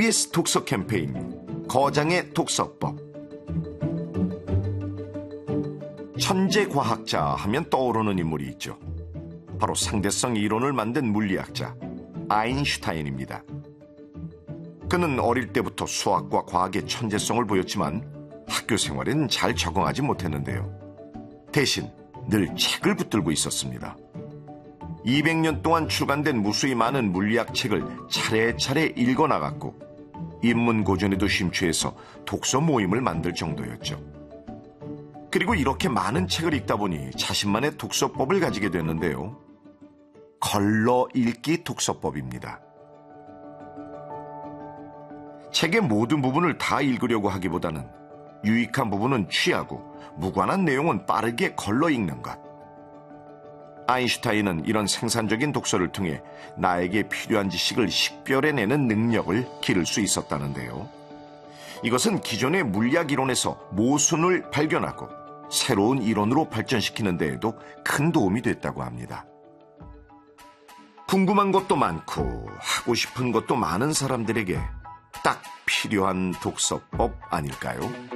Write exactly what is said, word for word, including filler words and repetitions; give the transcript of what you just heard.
케이비에스 독서 캠페인 거장의 독서법. 천재 과학자 하면 떠오르는 인물이 있죠. 바로 상대성 이론을 만든 물리학자 아인슈타인입니다. 그는 어릴 때부터 수학과 과학의 천재성을 보였지만 학교 생활엔 잘 적응하지 못했는데요. 대신 늘 책을 붙들고 있었습니다. 이백 년 동안 출간된 무수히 많은 물리학 책을 차례차례 읽어나갔고 인문고전에도 심취해서 독서 모임을 만들 정도였죠. 그리고 이렇게 많은 책을 읽다 보니 자신만의 독서법을 가지게 됐는데요. 걸러 읽기 독서법입니다. 책의 모든 부분을 다 읽으려고 하기보다는 유익한 부분은 취하고 무관한 내용은 빠르게 걸러 읽는 것. 아인슈타인은 이런 생산적인 독서를 통해 나에게 필요한 지식을 식별해내는 능력을 기를 수 있었다는데요. 이것은 기존의 물리학 이론에서 모순을 발견하고 새로운 이론으로 발전시키는 데에도 큰 도움이 됐다고 합니다. 궁금한 것도 많고 하고 싶은 것도 많은 사람들에게 딱 필요한 독서법 아닐까요?